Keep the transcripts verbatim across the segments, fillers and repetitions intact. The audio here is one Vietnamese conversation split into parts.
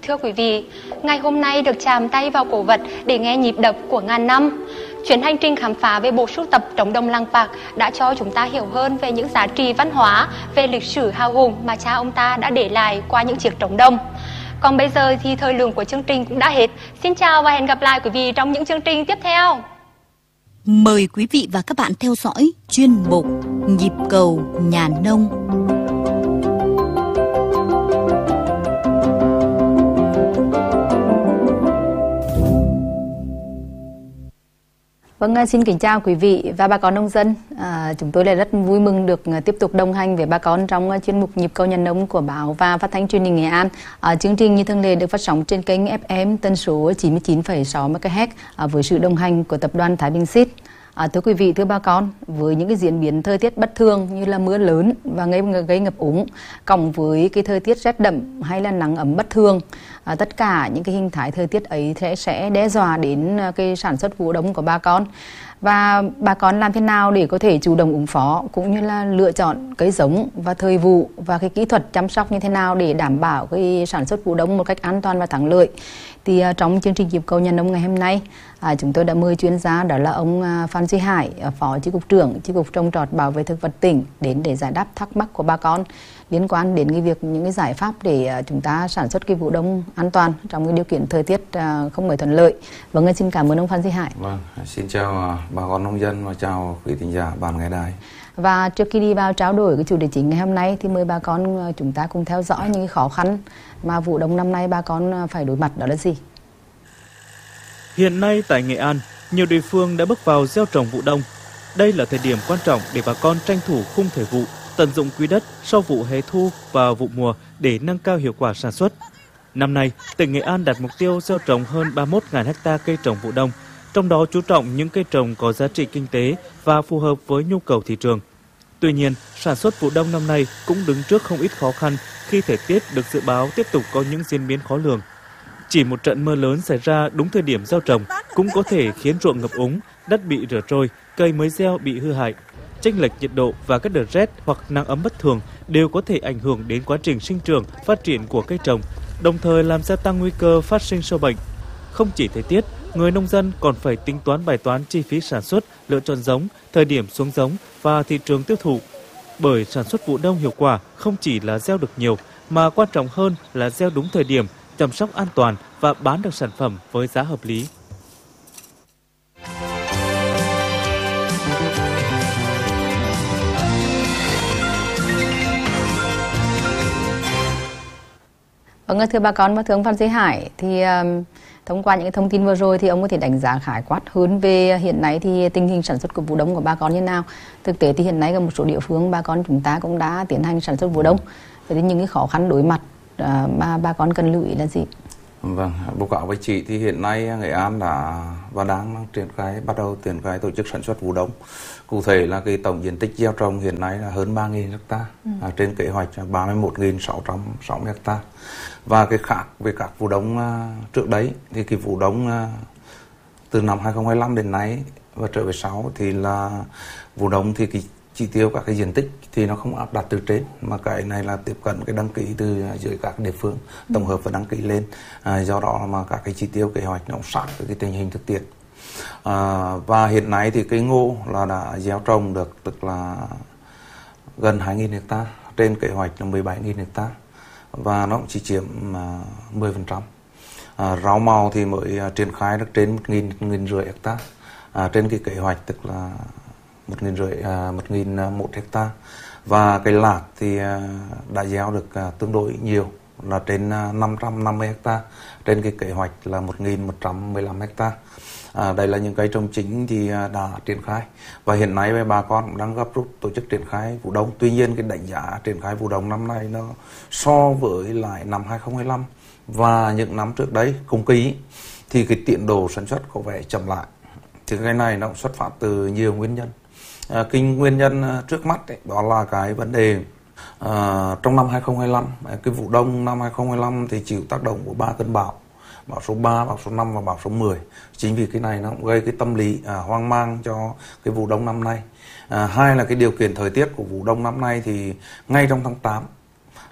Thưa quý vị, ngày hôm nay được chạm tay vào cổ vật để nghe nhịp đập của ngàn năm. Chuyến hành trình khám phá về bộ sưu tập trống đồng làng Pạc đã cho chúng ta hiểu hơn về những giá trị văn hóa, về lịch sử hào hùng mà cha ông ta đã để lại qua những chiếc trống đồng. Còn bây giờ thì thời lượng của chương trình cũng đã hết. Xin chào và hẹn gặp lại quý vị trong những chương trình tiếp theo. Mời quý vị và các bạn theo dõi chuyên mục Nhịp cầu nhà nông. Vâng, xin kính chào quý vị và bà con nông dân. À, chúng tôi là rất vui mừng được tiếp tục đồng hành với bà con trong chuyên mục Nhịp cầu nhà nông của báo và phát thanh truyền hình Nghệ An. À, chương trình như thường lệ được phát sóng trên kênh ép em tần số chín mươi chín phẩy sáu mê ga héc à, với sự đồng hành của tập đoàn Thái Bình Seed. À, thưa quý vị, thưa bà con, với những cái diễn biến thời tiết bất thường như là mưa lớn và gây, gây ngập úng, cộng với cái thời tiết rét đậm hay là nắng ấm bất thường, à, tất cả những cái hình thái thời tiết ấy sẽ, sẽ đe dọa đến cái sản xuất vụ đông của bà con. Và bà con làm thế nào để có thể chủ động ứng phó, cũng như là lựa chọn cây giống và thời vụ và cái kỹ thuật chăm sóc như thế nào để đảm bảo cái sản xuất vụ đông một cách an toàn và thắng lợi. Thì uh, trong chương trình Nhịp cầu nhà nông ngày hôm nay, uh, chúng tôi đã mời chuyên gia, đó là ông uh, Phan Duy Hải, uh, Phó Chi cục trưởng Chi cục Trồng trọt Bảo vệ thực vật tỉnh, đến để giải đáp thắc mắc của bà con liên quan đến cái việc những cái giải pháp để uh, chúng ta sản xuất cái vụ đông an toàn trong cái điều kiện thời tiết uh, không mấy thuận lợi. Vâng, xin cảm ơn ông Phan Duy Hải. Vâng, xin chào bà con nông dân và chào quý thính giả bạn nghe đài. Và trước khi đi vào trao đổi cái chủ đề chính ngày hôm nay thì mời bà con chúng ta cùng theo dõi những cái khó khăn mà vụ đông năm nay bà con phải đối mặt, đó là gì? Hiện nay tại Nghệ An, nhiều địa phương đã bước vào gieo trồng vụ đông. Đây là thời điểm quan trọng để bà con tranh thủ khung thời vụ, tận dụng quỹ đất sau vụ hè thu và vụ mùa để nâng cao hiệu quả sản xuất. Năm nay, tỉnh Nghệ An đặt mục tiêu gieo trồng hơn ba mươi mốt nghìn ha cây trồng vụ đông, trong đó chú trọng những cây trồng có giá trị kinh tế và phù hợp với nhu cầu thị trường. Tuy nhiên, sản xuất vụ đông năm nay cũng đứng trước không ít khó khăn khi thời tiết được dự báo tiếp tục có những diễn biến khó lường. Chỉ một trận mưa lớn xảy ra đúng thời điểm gieo trồng cũng có thể khiến ruộng ngập úng, đất bị rửa trôi, cây mới gieo bị hư hại. Chênh lệch nhiệt độ và các đợt rét hoặc nắng ấm bất thường đều có thể ảnh hưởng đến quá trình sinh trưởng, phát triển của cây trồng, đồng thời làm gia tăng nguy cơ phát sinh sâu bệnh. Không chỉ thời tiết, người nông dân còn phải tính toán bài toán chi phí sản xuất, lựa chọn giống, thời điểm xuống giống và thị trường tiêu thụ. Bởi sản xuất vụ đông hiệu quả không chỉ là gieo được nhiều, mà quan trọng hơn là gieo đúng thời điểm, chăm sóc an toàn và bán được sản phẩm với giá hợp lý. Vâng, thưa bà con và thưa ông Phan Duy Hải, thì um, thông qua những thông tin vừa rồi thì ông có thể đánh giá khái quát hơn về hiện nay thì tình hình sản xuất của vụ đông của bà con như nào? Thực tế thì hiện nay ở một số địa phương bà con chúng ta cũng đã tiến hành sản xuất vụ đông. Vậy thì những cái khó khăn đối mặt uh, mà bà con cần lưu ý là gì? Vâng, báo cáo với chị thì hiện nay Nghệ An đã và đang triển khai bắt đầu triển khai tổ chức sản xuất vụ đông. Cụ thể là cái tổng diện tích gieo trồng hiện nay là hơn ba nghìn ha, ừ. à, trên kế hoạch là ba mươi mốt nghìn sáu trăm sáu mươi ha. Và cái khác về các vụ đông uh, trước đấy thì cái vụ đông uh, từ năm hai không hai lăm đến nay và trở về sau thì là vụ đông thì cái chỉ tiêu các cái diện tích thì nó không áp đặt từ trên, mà cái này là tiếp cận cái đăng ký từ dưới các địa phương tổng hợp và đăng ký lên, à, do đó mà các cái chỉ tiêu kế hoạch nó sát với cái tình hình thực tiễn. À, và hiện nay thì cây ngô là đã gieo trồng được tức là gần hai nghìn ha, trên kế hoạch là mười bảy nghìn ha, và nó cũng chỉ chiếm uh, mười phần trăm. À, rau màu thì mới uh, triển khai được trên một nghìn, một nghìn rưỡi ha, à, trên cái kế hoạch tức là một nghìn rưỡi, một nghìn một ha. Và cây lạc thì đã gieo được tương đối nhiều là trên năm trăm năm mươi ha, trên cái kế hoạch là một nghìn một trăm mười lăm ha. À, đây là những cây trồng chính thì đã triển khai và hiện nay bà con cũng đang gấp rút tổ chức triển khai vụ đông. Tuy nhiên cái đánh giá triển khai vụ đông năm nay nó so với lại năm hai không hai lăm và những năm trước đấy cùng kỳ thì cái tiến độ sản xuất có vẻ chậm lại. Thì cái này nó cũng xuất phát từ nhiều nguyên nhân. À, cái nguyên nhân trước mắt ấy, đó là cái vấn đề à, trong năm hai không hai lăm, cái vụ đông năm hai không hai lăm thì chịu tác động của ba cơn bão, bão số ba, bão số năm và bão số mười. Chính vì cái này nó cũng gây cái tâm lý à, hoang mang cho cái vụ đông năm nay. À, hai là cái điều kiện thời tiết của vụ đông năm nay thì ngay trong tháng tám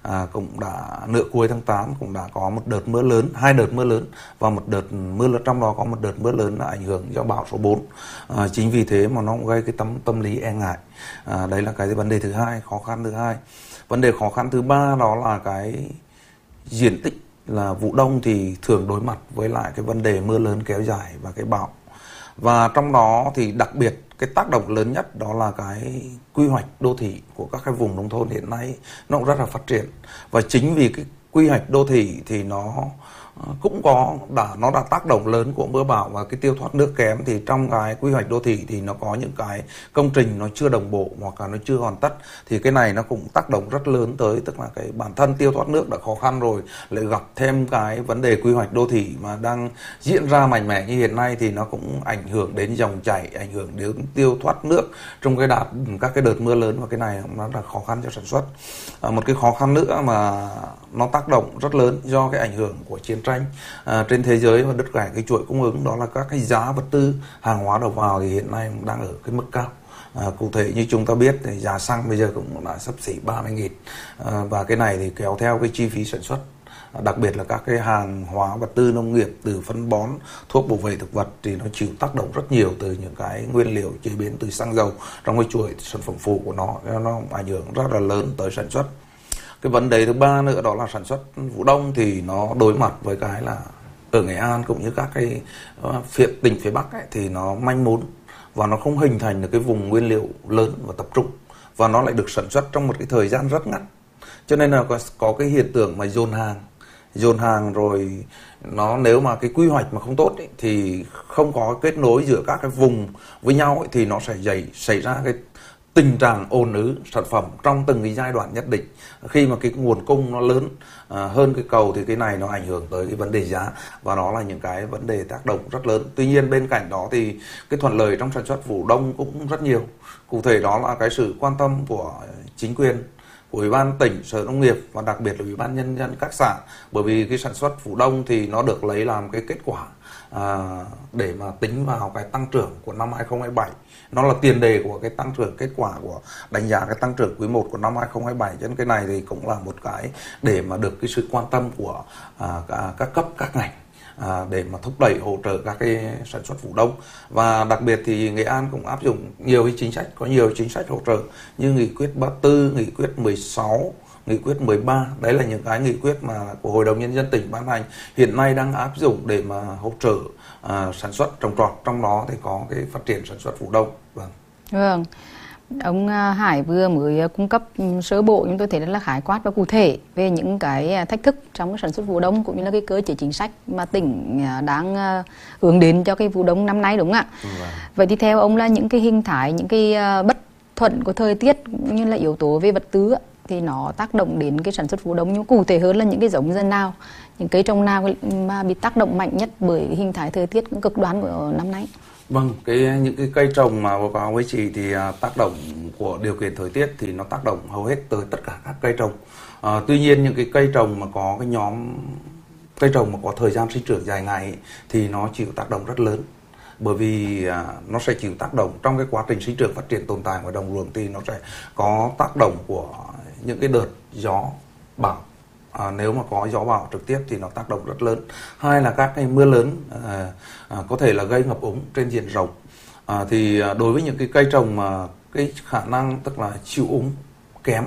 à, cũng đã nửa cuối tháng tám cũng đã có một đợt mưa lớn, hai đợt mưa lớn và một đợt mưa lớn, trong đó có một đợt mưa lớn là ảnh hưởng do bão số bốn. À, chính vì thế mà nó cũng gây cái tâm tâm lý e ngại. À, đấy là cái vấn đề thứ hai, khó khăn thứ hai. Vấn đề khó khăn thứ ba đó là cái diện tích là vụ đông thì thường đối mặt với lại cái vấn đề mưa lớn kéo dài và cái bão. Và trong đó thì đặc biệt cái tác động lớn nhất đó là cái quy hoạch đô thị của các cái vùng nông thôn hiện nay nó cũng rất là phát triển. Và chính vì cái quy hoạch đô thị thì nó cũng có đã nó đã tác động lớn của mưa bão và cái tiêu thoát nước kém, thì trong cái quy hoạch đô thị thì nó có những cái công trình nó chưa đồng bộ hoặc là nó chưa hoàn tất, thì cái này nó cũng tác động rất lớn tới, tức là cái bản thân tiêu thoát nước đã khó khăn rồi, lại gặp thêm cái vấn đề quy hoạch đô thị mà đang diễn ra mạnh mẽ như hiện nay thì nó cũng ảnh hưởng đến dòng chảy, ảnh hưởng đến tiêu thoát nước trong cái đợt các cái đợt mưa lớn, và cái này nó là khó khăn cho sản xuất. À, một cái khó khăn nữa mà nó tác động rất lớn do cái ảnh hưởng của chiến tranh à, trên thế giới và đứt gãy cái chuỗi cung ứng, đó là các cái giá vật tư hàng hóa đầu vào thì hiện nay đang ở cái mức cao. À, cụ thể như chúng ta biết thì giá xăng bây giờ cũng đã xấp xỉ ba mươi nghìn, à, và cái này thì kéo theo cái chi phí sản xuất, à, đặc biệt là các cái hàng hóa vật tư nông nghiệp từ phân bón, thuốc bảo vệ thực vật thì nó chịu tác động rất nhiều từ những cái nguyên liệu chế biến từ xăng dầu trong cái chuỗi sản phẩm phụ của nó, nó ảnh hưởng rất là lớn tới sản xuất. Cái vấn đề thứ ba nữa đó là sản xuất vụ đông thì nó đối mặt với cái là ở Nghệ An cũng như các cái phía tỉnh phía Bắc ấy, thì nó manh mún và nó không hình thành được cái vùng nguyên liệu lớn và tập trung, và nó lại được sản xuất trong một cái thời gian rất ngắn, cho nên là có, có cái hiện tượng mà dồn hàng dồn hàng rồi nó nếu mà cái quy hoạch mà không tốt ấy, thì không có kết nối giữa các cái vùng với nhau ấy, thì nó sẽ dày, xảy ra cái tình trạng ồn ứ sản phẩm trong từng cái giai đoạn nhất định. Khi mà cái nguồn cung nó lớn à, hơn cái cầu thì cái này nó ảnh hưởng tới cái vấn đề giá, và đó là những cái vấn đề tác động rất lớn. Tuy nhiên bên cạnh đó thì cái thuận lợi trong sản xuất vụ đông cũng rất nhiều. Cụ thể đó là cái sự quan tâm của chính quyền, của Ủy ban tỉnh, Sở Nông nghiệp và đặc biệt là Ủy ban Nhân dân các xã, bởi vì cái sản xuất vụ đông thì nó được lấy làm cái kết quả à, để mà tính vào cái tăng trưởng của năm hai không hai bảy. Nó là tiền đề của cái tăng trưởng, kết quả của đánh giá cái tăng trưởng quý một của năm hai không hai bảy, cho nên cái này thì cũng là một cái để mà được cái sự quan tâm của à, các cấp, các ngành à, để mà thúc đẩy hỗ trợ các cái sản xuất vụ đông. Và đặc biệt thì Nghệ An cũng áp dụng nhiều cái chính sách, có nhiều chính sách hỗ trợ như nghị quyết ba mươi tư, nghị quyết mười sáu, nghị quyết mười ba. Đấy là những cái nghị quyết mà của Hội đồng Nhân dân tỉnh ban hành hiện nay đang áp dụng để mà hỗ trợ à, sản xuất trồng trọt, trong đó thì có cái phát triển sản xuất vụ đông. Vâng. Vâng. Ông Hải vừa mới cung cấp sơ bộ, chúng tôi thấy rất là khái quát và cụ thể về những cái thách thức trong sản xuất vụ đông cũng như là cái cơ chế chính sách mà tỉnh đang hướng đến cho cái vụ đông năm nay, đúng không ạ? Vâng. Vậy thì theo ông là những cái hình thái, những cái bất thuận của thời tiết cũng như là yếu tố về vật tư thì nó tác động đến cái sản xuất vụ đông, nhưng cụ thể hơn là những cái giống dân nào, những cây trồng nào mà bị tác động mạnh nhất bởi hình thái thời tiết cực đoan của năm nay? Vâng, cái những cái cây trồng mà báo cáo với chị thì à, tác động của điều kiện thời tiết thì nó tác động hầu hết tới tất cả các cây trồng. À, tuy nhiên những cái cây trồng mà có cái nhóm cây trồng mà có thời gian sinh trưởng dài ngày ấy, thì nó chịu tác động rất lớn. Bởi vì à, nó sẽ chịu tác động trong cái quá trình sinh trưởng phát triển tồn tại của đồng ruộng, thì nó sẽ có tác động của những cái đợt gió bão. À, nếu mà có gió bão trực tiếp thì nó tác động rất lớn. Hai là các cái mưa lớn à, à, có thể là gây ngập úng trên diện rộng. À, thì đối với những cái cây trồng mà cái khả năng tức là chịu úng kém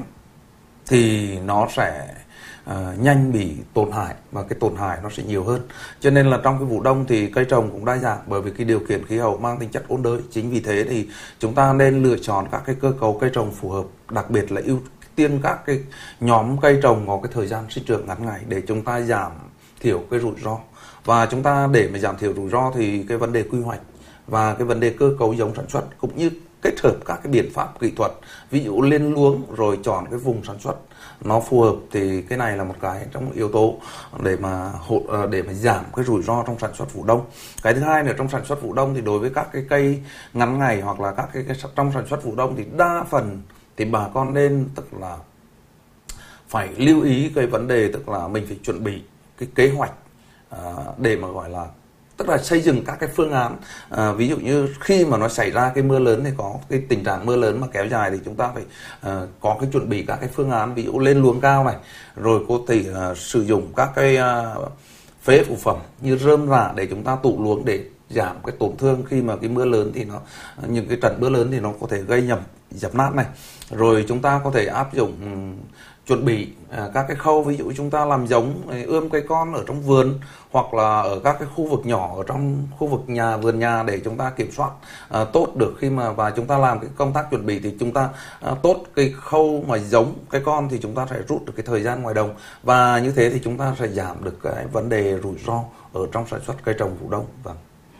thì nó sẽ à, nhanh bị tổn hại, và cái tổn hại nó sẽ nhiều hơn. Cho nên là trong cái vụ đông thì cây trồng cũng đa dạng, bởi vì cái điều kiện khí hậu mang tính chất ôn đới. Chính vì thế thì chúng ta nên lựa chọn các cái cơ cấu cây trồng phù hợp, đặc biệt là ưu tiên các cái nhóm cây trồng có cái thời gian sinh trưởng ngắn ngày để chúng ta giảm thiểu cái rủi ro. Và chúng ta để mà giảm thiểu rủi ro thì cái vấn đề quy hoạch và cái vấn đề cơ cấu giống sản xuất cũng như kết hợp các cái biện pháp kỹ thuật, ví dụ lên luống rồi chọn cái vùng sản xuất nó phù hợp, thì cái này là một cái trong yếu tố để mà hộ để mà giảm cái rủi ro trong sản xuất vụ đông. Cái thứ hai nữa, trong sản xuất vụ đông thì đối với các cái cây ngắn ngày hoặc là các cái, cái trong sản xuất vụ đông thì đa phần thì bà con nên tức là phải lưu ý cái vấn đề, tức là mình phải chuẩn bị cái kế hoạch à, để mà gọi là tức là xây dựng các cái phương án. À, ví dụ như khi mà nó xảy ra cái mưa lớn thì có cái tình trạng mưa lớn mà kéo dài thì chúng ta phải uh, có cái chuẩn bị các cái phương án, ví dụ lên luống cao này, rồi có thể uh, sử dụng các cái uh, phế phụ phẩm như rơm rạ để chúng ta tụ luống để giảm cái tổn thương khi mà cái mưa lớn thì nó những cái trận mưa lớn thì nó có thể gây nhầm dập nát này. Rồi chúng ta có thể áp dụng um, chuẩn bị à, các cái khâu, ví dụ chúng ta làm giống ươm cây con ở trong vườn hoặc là ở các cái khu vực nhỏ ở trong khu vực nhà vườn nhà để chúng ta kiểm soát à, tốt được khi mà và chúng ta làm cái công tác chuẩn bị thì chúng ta à, tốt cái khâu mà giống cây con thì chúng ta sẽ rút được cái thời gian ngoài đồng, và như thế thì chúng ta sẽ giảm được cái vấn đề rủi ro ở trong sản xuất cây trồng vụ đông. Vâng.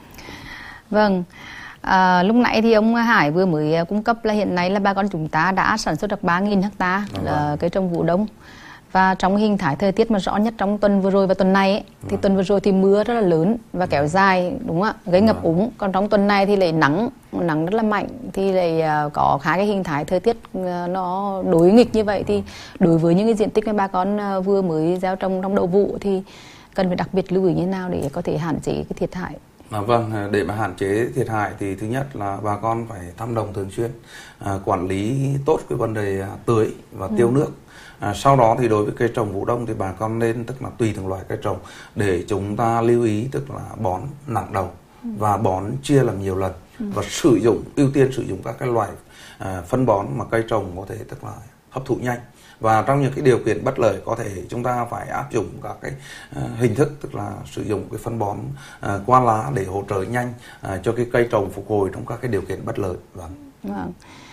Vâng. À, lúc nãy thì ông Hải vừa mới cung cấp là hiện nay là bà con chúng ta đã sản xuất được ba nghìn ha là cây trồng vụ đông, và trong hình thái thời tiết mà rõ nhất trong tuần vừa rồi và tuần này ấy, thì tuần vừa rồi thì mưa rất là lớn và kéo dài, đúng không ạ, gây ngập úng. Còn trong tuần này thì lại nắng nắng rất là mạnh, thì lại có khá cái hình thái thời tiết nó đối nghịch như vậy. Thì đối với những cái diện tích mà bà con vừa mới gieo trồng trong đậu vụ thì cần phải đặc biệt lưu ý như thế nào để có thể hạn chế cái thiệt hại? À, vâng, để mà hạn chế thiệt hại thì thứ nhất là bà con phải thăm đồng thường xuyên, à, quản lý tốt cái vấn đề tưới và tiêu ừ. nước. À, sau đó thì đối với cây trồng vụ đông thì bà con nên tức là tùy từng loại cây trồng để chúng ta lưu ý, tức là bón nặng đầu ừ. và bón chia làm nhiều lần ừ. và sử dụng ưu tiên sử dụng các cái loại à, phân bón mà cây trồng có thể tức là hấp thụ nhanh. Và trong những cái điều kiện bất lợi có thể chúng ta phải áp dụng các cái uh, hình thức, tức là sử dụng cái phân bón uh, qua lá để hỗ trợ nhanh uh, cho cái cây trồng phục hồi trong các cái điều kiện bất lợi. Vâng. Vâng.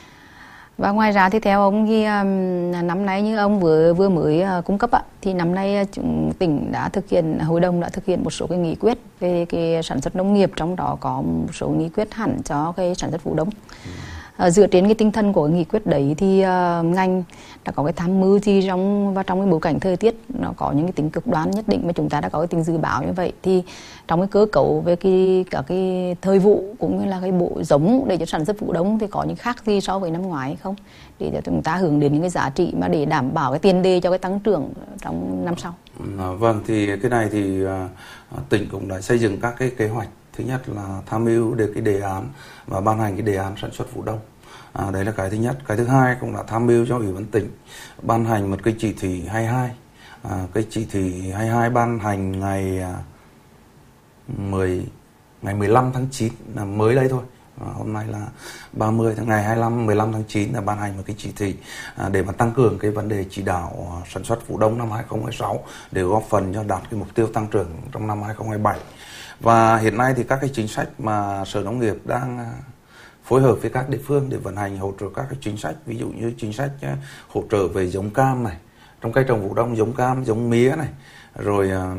Và ngoài ra thì theo ông thì um, năm nay như ông vừa vừa mới uh, cung cấp ạ, thì năm nay uh, tỉnh đã thực hiện, hội đồng đã thực hiện một số cái nghị quyết về cái sản xuất nông nghiệp, trong đó có một số nghị quyết hẳn cho cái sản xuất vụ đông. Ừ. À, dựa trên cái tinh thần của cái nghị quyết đấy thì uh, ngành đã có cái tham mưu gì trong và trong cái bối cảnh thời tiết nó có những cái tính cực đoan nhất định mà chúng ta đã có cái tính dự báo như vậy, thì trong cái cơ cấu về cái cả cái thời vụ cũng như là cái bộ giống để cho sản xuất vụ đông thì có những khác gì so với năm ngoái hay không, để cho chúng ta hướng đến những cái giá trị mà để đảm bảo cái tiền đề cho cái tăng trưởng trong năm sau? À, vâng, thì cái này thì uh, tỉnh cũng đã xây dựng các cái kế hoạch. Thứ nhất là tham mưu được cái đề án và ban hành cái đề án sản xuất vụ đông. À, đấy là cái thứ nhất. Cái thứ hai cũng là tham mưu cho Ủy ban tỉnh ban hành một cái chỉ thị hai mươi hai. À, cái chỉ thị hai mươi hai ban hành ngày mười ngày mười lăm tháng chín là mới đây thôi. À, hôm nay là ba mươi tháng ngày hai mươi lăm mười lăm tháng chín là ban hành một cái chỉ thị à, để mà tăng cường cái vấn đề chỉ đạo sản xuất vụ đông năm hai không hai sáu để góp phần cho đạt cái mục tiêu tăng trưởng trong năm hai không hai bảy. Và hiện nay thì các cái chính sách mà Sở Nông nghiệp đang phối hợp với các địa phương để vận hành hỗ trợ các cái chính sách, ví dụ như chính sách hỗ trợ về giống cam này, trong cây trồng vụ đông giống cam, giống mía này, rồi uh,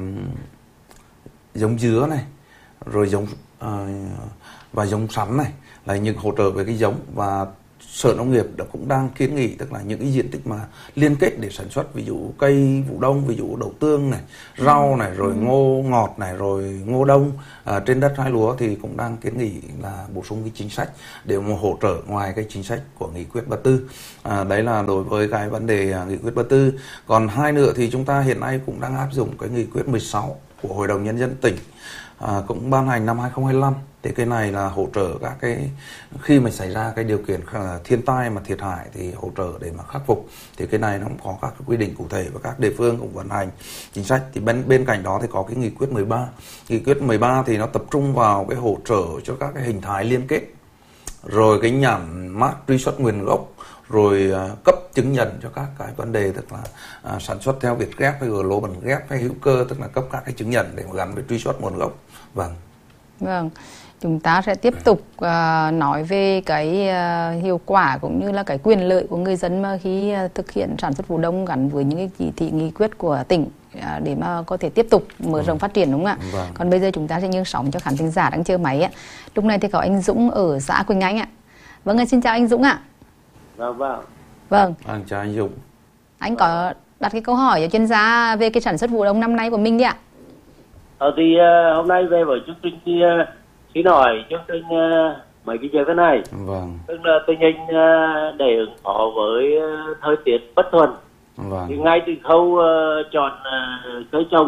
giống dứa này, rồi giống uh, và giống sắn này là những hỗ trợ về cái giống. Và Sở Nông nghiệp đã cũng đang kiến nghị, tức là những cái diện tích mà liên kết để sản xuất, ví dụ cây vụ đông, ví dụ đậu tương này, rau này, rồi ngô ngọt này, rồi ngô đông à, trên đất hai lúa thì cũng đang kiến nghị là bổ sung cái chính sách để mà hỗ trợ ngoài cái chính sách của nghị quyết ba mươi tư. À, đấy là đối với cái vấn đề nghị quyết ba mươi tư. Còn hai nữa thì chúng ta hiện nay cũng đang áp dụng cái nghị quyết mười sáu của Hội đồng Nhân dân tỉnh à, cũng ban hành năm hai không hai lăm. Thì cái này là hỗ trợ các cái khi mà xảy ra cái điều kiện thiên tai mà thiệt hại thì hỗ trợ để mà khắc phục. Thì cái này nó cũng có các cái quy định cụ thể và các địa phương cũng vận hành chính sách. Thì bên bên cạnh đó thì có cái nghị quyết mười ba. Nghị quyết mười ba thì nó tập trung vào cái hỗ trợ cho các cái hình thái liên kết, rồi cái nhãn mác truy xuất nguồn gốc, rồi uh, cấp chứng nhận cho các cái vấn đề, tức là uh, sản xuất theo Việt Gap hay Global Gap hay hữu cơ, tức là cấp các cái chứng nhận để mà gắn với truy xuất nguồn gốc. Vâng. Vâng. Chúng ta sẽ tiếp tục uh, nói về cái uh, hiệu quả cũng như là cái quyền lợi của người dân mà khi uh, thực hiện sản xuất vụ đông gắn với những cái chỉ thị nghị quyết của tỉnh uh, để mà có thể tiếp tục mở rộng ừ. phát triển, đúng không ạ? Vâng. Còn bây giờ chúng ta sẽ nhường sóng cho khán thính giả đang chờ máy ạ. Lúc này thì có anh Dũng ở xã Quỳnh Anh ạ. Vâng, xin chào anh Dũng ạ. Vâng, vâng. Vâng. Anh chào anh Dũng. Anh có đặt cái câu hỏi cho chuyên gia về cái sản xuất vụ đông năm nay của mình đi ạ. Ờ thì uh, hôm nay về với chương trình thì uh, xin hỏi chương trình uh, mấy cái việc thế này. Vâng. Tức là tình hình uh, để ứng phó với uh, thời tiết bất thuận. Vâng. Thì ngay từ khâu uh, chọn uh, cây trồng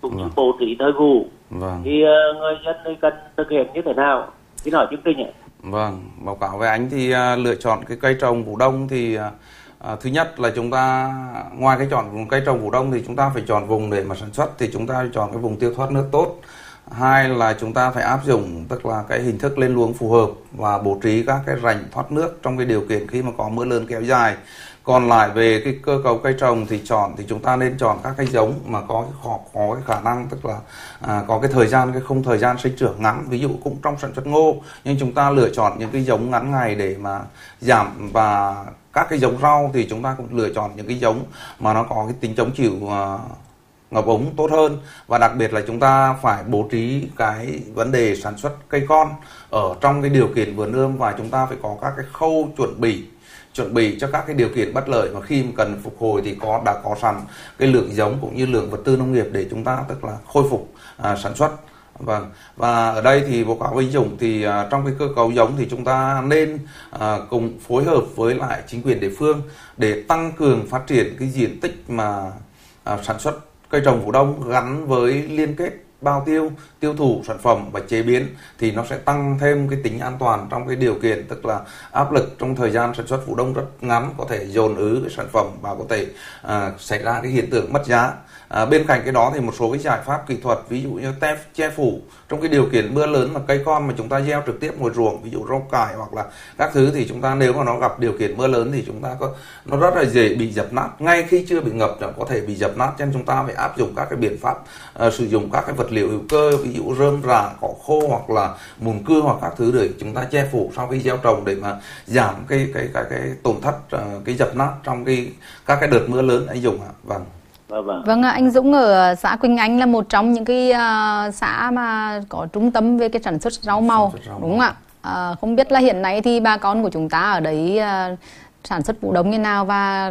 cũng như Vâng. bố trí thời vụ. Vâng. Thì uh, người dân thì cần thực hiện như thế nào? Xin hỏi chương trình ạ. Vâng, báo cáo với anh thì à, lựa chọn cái cây trồng vụ đông thì à, à, thứ nhất là chúng ta ngoài cái chọn cây trồng vụ đông thì chúng ta phải chọn vùng để mà sản xuất, thì chúng ta chọn cái vùng tiêu thoát nước tốt. Hai là chúng ta phải áp dụng tức là cái hình thức lên luống phù hợp và bố trí các cái rãnh thoát nước trong cái điều kiện khi mà có mưa lớn kéo dài. Còn lại về cái cơ cấu cây trồng thì chọn thì chúng ta nên chọn các cái giống mà có cái khó, có cái khả năng tức là à, có cái thời gian cái không thời gian sinh trưởng ngắn, ví dụ cũng trong sản xuất ngô nhưng chúng ta lựa chọn những cái giống ngắn ngày để mà giảm, và các cái giống rau thì chúng ta cũng lựa chọn những cái giống mà nó có cái tính chống chịu à, ngập úng tốt hơn. Và đặc biệt là chúng ta phải bố trí cái vấn đề sản xuất cây con ở trong cái điều kiện vườn ươm, và chúng ta phải có các cái khâu chuẩn bị chuẩn bị cho các cái điều kiện bất lợi mà khi mà cần phục hồi thì có đã có sẵn cái lượng giống cũng như lượng vật tư nông nghiệp để chúng ta tức là khôi phục à, sản xuất. Vâng, và ở đây thì báo cáo với anh Dũng thì à, trong cái cơ cấu giống thì chúng ta nên à, cùng phối hợp với lại chính quyền địa phương để tăng cường phát triển cái diện tích mà à, sản xuất cây trồng vụ đông gắn với liên kết bao tiêu, tiêu thụ sản phẩm và chế biến, thì nó sẽ tăng thêm cái tính an toàn trong cái điều kiện tức là áp lực trong thời gian sản xuất vụ đông rất ngắn, có thể dồn ứ cái sản phẩm và có thể à, xảy ra cái hiện tượng mất giá. À, bên cạnh cái đó thì một số cái giải pháp kỹ thuật, ví dụ như te, che phủ trong cái điều kiện mưa lớn mà cây con mà chúng ta gieo trực tiếp ngoài ruộng, ví dụ rau cải hoặc là các thứ, thì chúng ta nếu mà nó gặp điều kiện mưa lớn thì chúng ta có nó rất là dễ bị dập nát ngay khi chưa bị ngập, có thể bị dập nát, cho nên chúng ta phải áp dụng các cái biện pháp uh, sử dụng các cái vật liệu hữu cơ, ví dụ rơm rạ, cỏ khô hoặc là mùn cưa hoặc các thứ để chúng ta che phủ sau khi gieo trồng để mà giảm cái cái cái cái tổn thất, uh, cái dập nát trong cái các cái đợt mưa lớn anh Dũng ạ. Vâng. Vâng, vâng, anh Dũng ở xã Quỳnh Anh là một trong những cái uh, xã mà có trung tâm về cái sản xuất rau màu, sản xuất rau đúng không ạ? Uh, không biết là hiện nay thì bà con của chúng ta ở đấy uh, sản xuất vụ đông như nào, và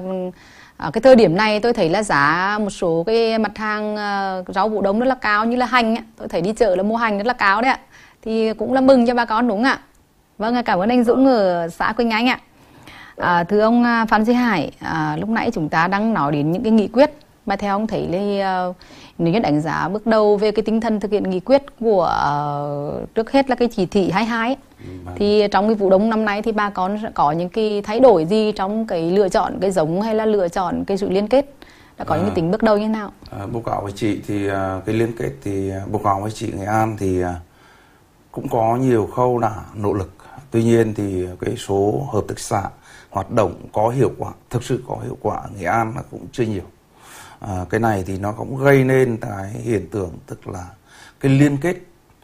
ở cái thời điểm này tôi thấy là giá một số cái mặt hàng uh, rau vụ đông rất là cao, như là hành ấy. Tôi thấy đi chợ là mua hành rất là cao đấy ạ, thì cũng là mừng cho bà con đúng không ạ? Vâng, cảm ơn anh Dũng ở xã Quỳnh Anh ạ. À, thưa ông Phan Duy Hải, à, lúc nãy chúng ta đang nói đến những cái nghị quyết mà theo ông thấy là uh, nếu như đánh giá bước đầu về cái tinh thần thực hiện nghị quyết của uh, trước hết là cái chỉ thị hai mươi hai ấy, ừ, thì trong cái vụ đông năm nay thì bà con sẽ có những cái thay đổi gì trong cái lựa chọn cái giống hay là lựa chọn cái sự liên kết, đã có à, những cái tính bước đầu như thế nào? À, báo cáo với chị thì uh, cái liên kết thì uh, báo cáo với chị Nghệ An thì uh, cũng có nhiều khâu đã nỗ lực, tuy nhiên thì cái số hợp tác xã hoạt động có hiệu quả, thực sự có hiệu quả ở Nghệ An là cũng chưa nhiều. À, cái này thì nó cũng gây nên cái hiện tượng tức là cái liên kết,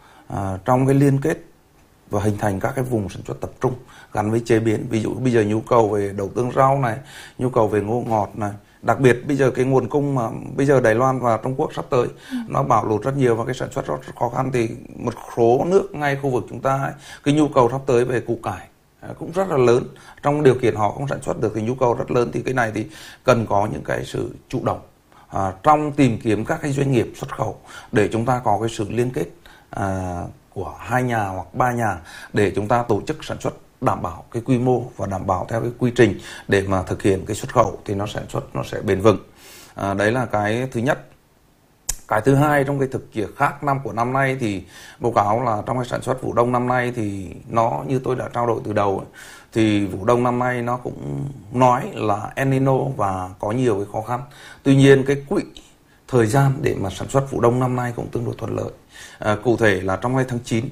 à, trong cái liên kết và hình thành các cái vùng sản xuất tập trung gắn với chế biến. Ví dụ bây giờ nhu cầu về đậu tương rau này, nhu cầu về ngô ngọt này, đặc biệt bây giờ cái nguồn cung mà bây giờ Đài Loan và Trung Quốc sắp tới ừ. nó bão lụt rất nhiều và cái sản xuất rất khó khăn, thì một số nước ngay khu vực chúng ta ấy, cái nhu cầu sắp tới về củ cải cũng rất là lớn. Trong điều kiện họ không sản xuất được thì nhu cầu rất lớn, thì cái này thì cần có những cái sự chủ động À, trong tìm kiếm các cái doanh nghiệp xuất khẩu để chúng ta có cái sự liên kết à, của hai nhà hoặc ba nhà để chúng ta tổ chức sản xuất đảm bảo cái quy mô và đảm bảo theo cái quy trình để mà thực hiện cái xuất khẩu thì nó sản xuất nó sẽ bền vững. À, đấy là cái thứ nhất. Cái thứ hai, trong cái thực trạng khác năm của năm nay thì báo cáo là trong cái sản xuất vụ đông năm nay thì nó như tôi đã trao đổi từ đầu ấy, thì vụ đông năm nay nó cũng nói là El Nino và có nhiều cái khó khăn. Tuy nhiên cái quỹ thời gian để mà sản xuất vụ đông năm nay cũng tương đối thuận lợi. À, cụ thể là trong ngày tháng chín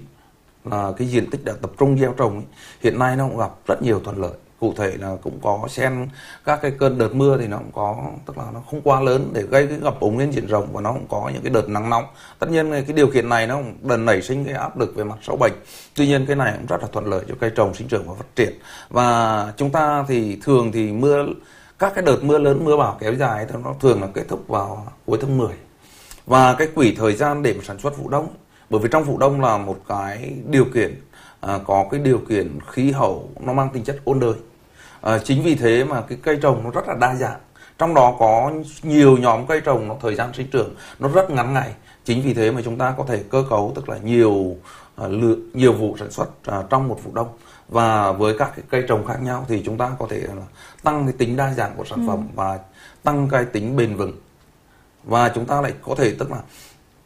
là cái diện tích đã tập trung gieo trồng ấy, hiện nay nó cũng gặp rất nhiều thuận lợi. Cụ thể là cũng có xen các cái cơn đợt mưa thì nó cũng có, tức là nó không quá lớn để gây cái ngập úng lên diện rộng, và nó cũng có những cái đợt nắng nóng. Tất nhiên cái điều kiện này nó cũng đần nảy sinh cái áp lực về mặt sâu bệnh. Tuy nhiên cái này cũng rất là thuận lợi cho cây trồng sinh trưởng và phát triển. Và chúng ta thì thường thì mưa các cái đợt mưa lớn, mưa bão kéo dài thì nó thường là kết thúc vào cuối tháng mười. Và cái quỹ thời gian để mà sản xuất vụ đông, bởi vì trong vụ đông là một cái điều kiện À, có cái điều kiện khí hậu nó mang tính chất ôn đới. À, chính vì thế mà cái cây trồng nó rất là đa dạng. Trong đó có nhiều nhóm cây trồng nó thời gian sinh trưởng nó rất ngắn ngày. Chính vì thế mà chúng ta có thể cơ cấu tức là nhiều uh, lựa, nhiều vụ sản xuất uh, trong một vụ đông. Và với các cái cây trồng khác nhau thì chúng ta có thể uh, tăng cái tính đa dạng của sản phẩm ừ. và tăng cái tính bền vững. Và chúng ta lại có thể tức là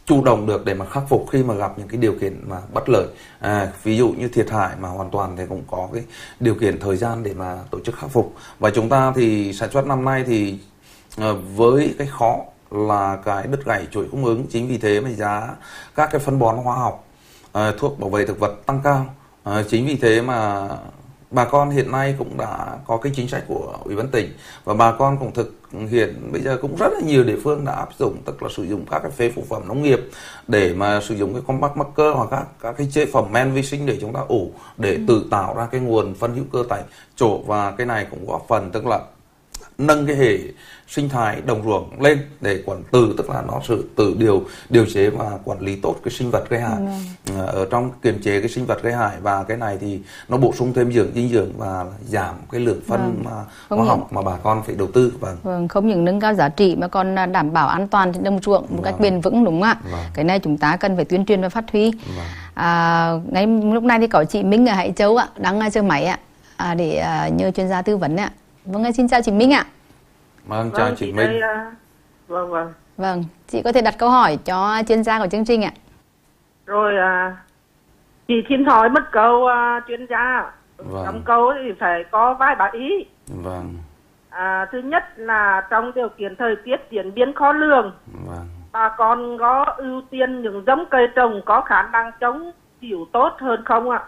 chủ động được để mà khắc phục khi mà gặp những cái điều kiện mà bất lợi. À, ví dụ như thiệt hại mà hoàn toàn thì cũng có cái điều kiện thời gian để mà tổ chức khắc phục. Và chúng ta thì sản xuất năm nay thì à, với cái khó là cái đứt gãy chuỗi cung ứng, chính vì thế mà giá các cái phân bón hóa học, à, thuốc bảo vệ thực vật tăng cao. À, chính vì thế mà bà con hiện nay cũng đã có cái chính sách của Ủy ban tỉnh, và bà con cũng thực hiện bây giờ cũng rất là nhiều địa phương đã áp dụng, tức là sử dụng các cái phế phụ phẩm nông nghiệp để mà sử dụng cái compact marker hoặc các các cái chế phẩm men vi sinh để chúng ta ủ để ừ. tự tạo ra cái nguồn phân hữu cơ tại chỗ. Và cái này cũng góp phần tức là nâng cái hệ sinh thái đồng ruộng lên để quản từ, tức là nó sự tự điều điều chế và quản lý tốt cái sinh vật gây hại ừ. ở trong kiềm chế cái sinh vật gây hại. Và cái này thì nó bổ sung thêm dưỡng dinh dưỡng và giảm cái lượng phân vâng. hóa học mà bà con phải đầu tư. Vâng. Vâng, không những nâng cao giá trị mà còn đảm bảo an toàn trên đồng ruộng một vâng. cách bền vững, đúng không ạ? Vâng. Cái này chúng ta cần phải tuyên truyền và phát huy. Vâng. À, ngay lúc này thì có chị Minh ở Hải Châu ạ, đang chờ máy ạ, à, để à, nhờ chuyên gia tư vấn ạ. Vâng, xin chào chị Minh ạ. Vâng, chào vâng, chị, chị Minh. Đây, uh, vâng, vâng. Vâng, chị có thể đặt câu hỏi cho chuyên gia của chương trình ạ. Rồi, uh, chị xin hỏi một câu uh, chuyên gia. Vâng. Trong câu thì phải có vài ba ý. Vâng. À, thứ nhất là trong điều kiện thời tiết diễn biến khó lường, vâng. bà con có ưu tiên những giống cây trồng có khả năng chống chịu tốt hơn không ạ?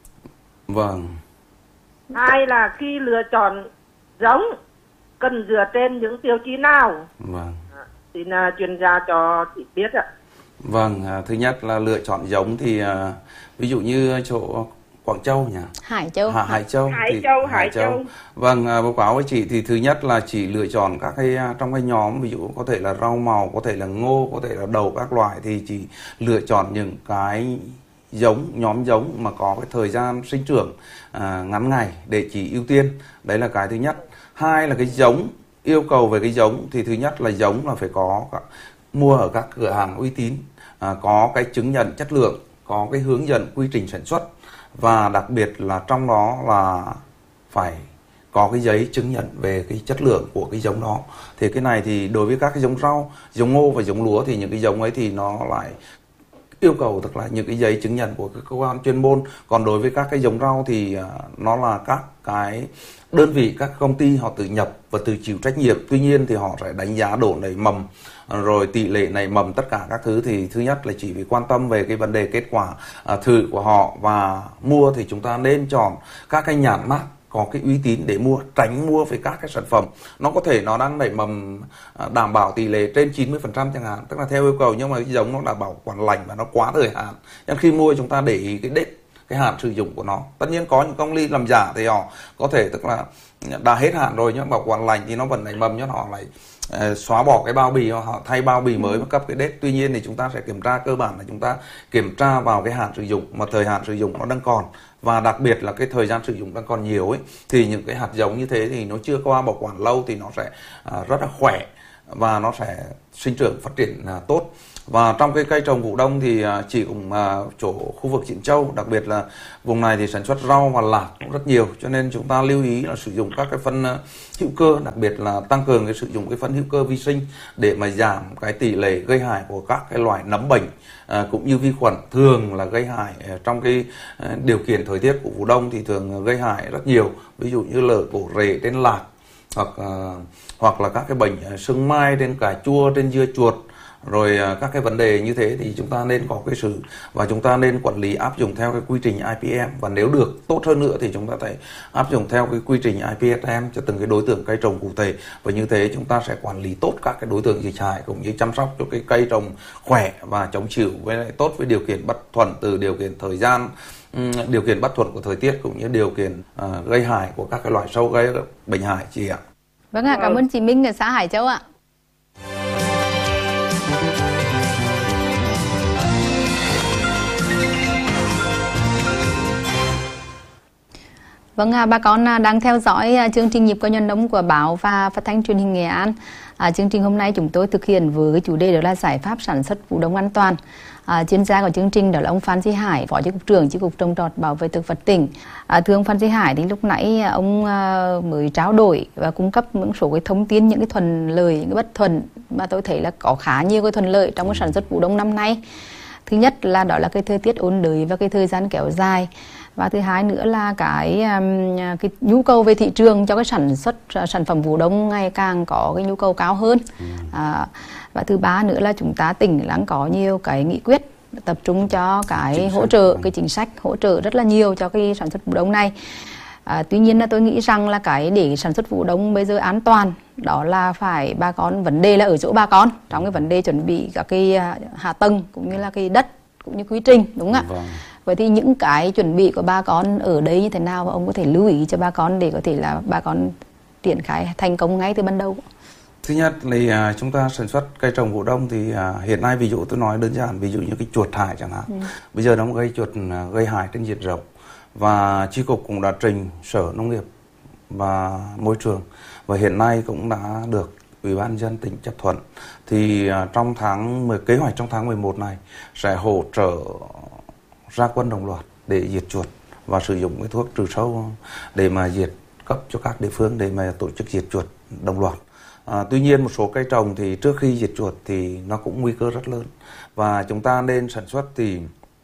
Vâng. Hai là khi lựa chọn giống cần dựa trên những tiêu chí nào? Vâng. À, xin uh, chuyên gia cho chị biết ạ. Vâng, à, thứ nhất là lựa chọn giống thì à, ví dụ như chỗ Quảng Châu nhỉ? Hải Châu. Hà, Hải Châu. Hải thì, Châu, Hải Châu. Châu. Vâng, à, báo cáo với chị thì thứ nhất là chỉ lựa chọn các cái trong cái nhóm, ví dụ có thể là rau màu, có thể là ngô, có thể là đậu các loại, thì chỉ lựa chọn những cái giống, nhóm giống mà có cái thời gian sinh trưởng à, ngắn ngày để chỉ ưu tiên. Đấy là cái thứ nhất. Hai là cái giống, yêu cầu về cái giống thì thứ nhất là giống là phải có cả, mua ở các cửa hàng uy tín, à, có cái chứng nhận chất lượng, có cái hướng dẫn quy trình sản xuất, và đặc biệt là trong đó là phải có cái giấy chứng nhận về cái chất lượng của cái giống đó. Thì cái này thì đối với các cái giống rau, giống ngô và giống lúa thì những cái giống ấy thì nó lại yêu cầu tức là những cái giấy chứng nhận của các cơ quan chuyên môn. Còn đối với các cái giống rau thì uh, nó là các cái đơn vị, các công ty họ tự nhập và tự chịu trách nhiệm. Tuy nhiên thì họ sẽ đánh giá độ nảy mầm, rồi tỷ lệ nảy mầm, tất cả các thứ. Thì thứ nhất là chỉ phải quan tâm về cái vấn đề kết quả uh, thử của họ. Và mua thì chúng ta nên chọn các cái nhãn mác có cái uy tín để mua, tránh mua với các cái sản phẩm nó có thể nó đang nảy mầm đảm bảo tỷ lệ trên chín mươi phần trăm chẳng hạn, tức là theo yêu cầu, nhưng mà cái giống nó đảm bảo quản lạnh và nó quá thời hạn. Nên khi mua chúng ta để ý cái date, cái hạn sử dụng của nó. Tất nhiên có những công ty làm giả thì họ có thể tức là đã hết hạn rồi nhưng bảo quản lạnh thì nó vẫn nảy mầm, nhưng họ lại uh, xóa bỏ cái bao bì, họ thay bao bì mới và cấp cái date. Tuy nhiên thì chúng ta sẽ kiểm tra, cơ bản là chúng ta kiểm tra vào cái hạn sử dụng mà thời hạn sử dụng nó đang còn, và đặc biệt là cái thời gian sử dụng đang còn nhiều ấy, thì những cái hạt giống như thế thì nó chưa qua bảo quản lâu thì nó sẽ uh, rất là khỏe và nó sẽ sinh trưởng phát triển uh, tốt. Và trong cái cây trồng vụ đông thì uh, chỉ cũng uh, chỗ khu vực Diễn Châu, đặc biệt là vùng này thì sản xuất rau và lạc cũng rất nhiều, cho nên chúng ta lưu ý là sử dụng các cái phân uh, hữu cơ, đặc biệt là tăng cường cái sử dụng cái phân hữu cơ vi sinh để mà giảm cái tỷ lệ gây hại của các cái loại nấm bệnh uh, cũng như vi khuẩn thường là gây hại uh, trong cái uh, điều kiện thời tiết của vụ đông thì thường gây hại rất nhiều, ví dụ như lở cổ rễ trên lạc, hoặc uh, hoặc là các cái bệnh uh, sưng mai trên cà chua, trên dưa chuột. Rồi các cái vấn đề như thế thì chúng ta nên có cái sự, và chúng ta nên quản lý áp dụng theo cái quy trình I P M, và nếu được tốt hơn nữa thì chúng ta phải áp dụng theo cái quy trình I P S M cho từng cái đối tượng cây trồng cụ thể. Và như thế chúng ta sẽ quản lý tốt các cái đối tượng dịch hại cũng như chăm sóc cho cái cây trồng khỏe và chống chịu với lại tốt với điều kiện bất thuận, từ điều kiện thời gian, điều kiện bất thuận của thời tiết cũng như điều kiện uh, gây hại của các cái loại sâu gây bệnh hại chị ạ. Vâng ạ, cảm ơn chị Minh ở xã Hải Châu ạ. Vâng, à, bà con à, đang theo dõi à, chương trình Nhịp cầu nhà nông của báo và phát thanh truyền hình Nghệ An. À, chương trình hôm nay chúng tôi thực hiện với cái chủ đề đó là giải pháp sản xuất vụ đông an toàn. À, chuyên gia của chương trình đó là ông Phan Duy Hải, phó chi cục trưởng chi cục trồng trọt bảo vệ thực vật tỉnh. À, thưa ông Phan Duy Hải, thì lúc nãy ông à, mới trao đổi và cung cấp những số cái thông tin, những cái thuận lợi, những cái bất thuận mà tôi thấy là có khá nhiều cái thuận lợi trong cái sản xuất vụ đông năm nay. Thứ nhất là đó là cái thời tiết ôn đới và cái thời gian kéo dài. Và thứ hai nữa là cái, um, cái nhu cầu về thị trường cho cái sản xuất sản phẩm vụ đông ngày càng có cái nhu cầu cao hơn. Ừ. À, và thứ ba nữa là chúng ta tỉnh đang có nhiều cái nghị quyết tập trung cho cái chính hỗ trợ, sách. cái chính sách hỗ trợ rất là nhiều cho cái sản xuất vụ đông này. À, tuy nhiên là tôi nghĩ rằng là cái để sản xuất vụ đông bây giờ an toàn đó là phải bà con, vấn đề là ở chỗ bà con trong cái vấn đề chuẩn bị các cái hạ tầng cũng như là cái đất cũng như quy trình, đúng không ạ? Vâng. Vậy thì những cái chuẩn bị của bà con ở đây như thế nào và ông có thể lưu ý cho bà con để có thể là bà con triển khai thành công ngay từ ban đầu? Thứ nhất là chúng ta sản xuất cây trồng vụ đông thì hiện nay ví dụ tôi nói đơn giản, ví dụ như cái chuột hại chẳng hạn. Ừ. Bây giờ nó gây chuột gây hại trên diện rộng và chi cục cũng đã trình Sở Nông nghiệp và Môi trường và hiện nay cũng đã được Ủy ban nhân dân tỉnh chấp thuận. Thì trong tháng mười, kế hoạch trong tháng mười một này sẽ hỗ trợ ra quân đồng loạt để diệt chuột và sử dụng cái thuốc trừ sâu để mà diệt, cấp cho các địa phương để mà tổ chức diệt chuột đồng loạt. À, tuy nhiên một số cây trồng thì trước khi diệt chuột thì nó cũng nguy cơ rất lớn và chúng ta nên sản xuất thì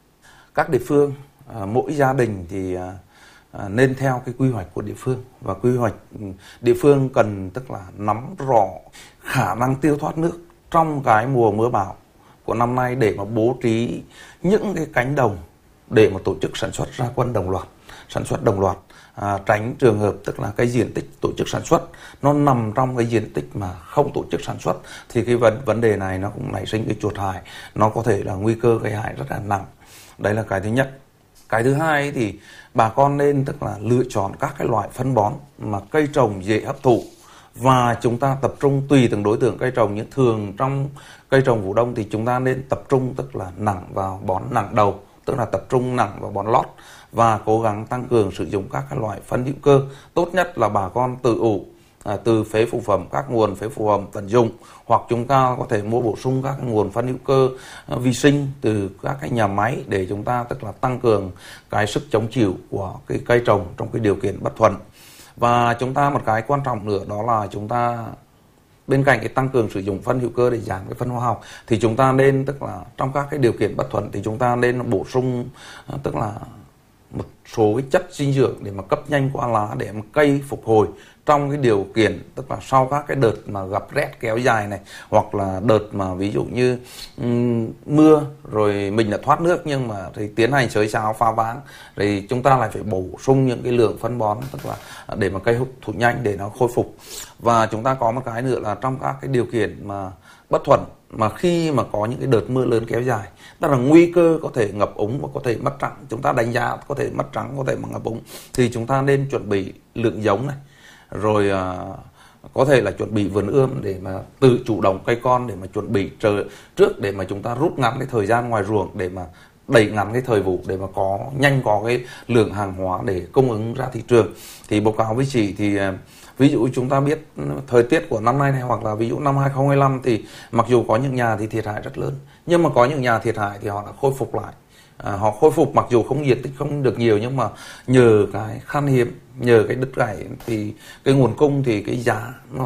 các địa phương, à, mỗi gia đình thì à, à, nên theo cái quy hoạch của địa phương, và quy hoạch địa phương cần tức là nắm rõ khả năng tiêu thoát nước trong cái mùa mưa bão của năm nay để mà bố trí những cái cánh đồng để mà tổ chức sản xuất ra quân đồng loạt, sản xuất đồng loạt, à, tránh trường hợp tức là cái diện tích tổ chức sản xuất nó nằm trong cái diện tích mà không tổ chức sản xuất thì cái vấn vấn đề này nó cũng nảy sinh cái chuột hại, nó có thể là nguy cơ gây hại rất là nặng. Đấy là cái thứ nhất. Cái thứ hai thì bà con nên tức là lựa chọn các cái loại phân bón mà cây trồng dễ hấp thụ, và chúng ta tập trung tùy từng đối tượng cây trồng. Nhưng thường trong cây trồng vụ đông thì chúng ta nên tập trung tức là nặng vào bón nặng đầu, tức là tập trung nặng vào bón lót và cố gắng tăng cường sử dụng các cái loại phân hữu cơ. Tốt nhất là bà con tự ủ à, từ phế phụ phẩm, các nguồn phế phụ phẩm vận dụng, hoặc chúng ta có thể mua bổ sung các cái nguồn phân hữu cơ à, vi sinh từ các cái nhà máy để chúng ta tức là tăng cường cái sức chống chịu của cái cây trồng trong cái điều kiện bất thuận. Và chúng ta một cái quan trọng nữa đó là chúng ta bên cạnh cái tăng cường sử dụng phân hữu cơ để giảm cái phân hóa học thì chúng ta nên tức là trong các cái điều kiện bất thuận thì chúng ta nên bổ sung tức là một số cái chất dinh dưỡng để mà cấp nhanh qua lá để mà cây phục hồi trong cái điều kiện tức là sau các cái đợt mà gặp rét kéo dài này, hoặc là đợt mà ví dụ như um, mưa rồi mình đã thoát nước nhưng mà thì tiến hành xới xáo phá váng thì chúng ta lại phải bổ sung những cái lượng phân bón tức là để mà cây hút thụ nhanh để nó khôi phục. Và chúng ta có một cái nữa là trong các cái điều kiện mà bất thuận mà khi mà có những cái đợt mưa lớn kéo dài, tức là nguy cơ có thể ngập úng và có thể mất trắng, chúng ta đánh giá có thể mất trắng, có thể mà ngập úng thì chúng ta nên chuẩn bị lượng giống này, rồi à, có thể là chuẩn bị vườn ươm để mà tự chủ động cây con để mà chuẩn bị chờ trước để mà chúng ta rút ngắn cái thời gian ngoài ruộng để mà đẩy ngắn cái thời vụ để mà có nhanh có cái lượng hàng hóa để cung ứng ra thị trường. Thì báo cáo với chị thì ví dụ chúng ta biết thời tiết của năm nay này, hoặc là ví dụ năm hai không hai lăm thì mặc dù có những nhà thì thiệt hại rất lớn, nhưng mà có những nhà thiệt hại thì họ đã khôi phục lại. À, họ khôi phục mặc dù không diện tích không được nhiều, nhưng mà nhờ cái khan hiếm, nhờ cái đứt gãy thì cái nguồn cung thì cái giá nó